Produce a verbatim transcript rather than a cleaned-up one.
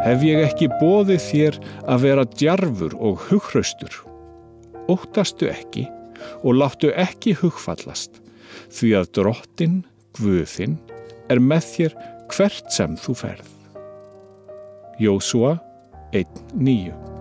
Hef ég ekki boðið þér að vera djarfur og hughraustur? Óttastu ekki og láttu ekki hugfallast, því að Drottinn, Guð þinn, er með þér hvert sem þú ferð. Jósúa einn níu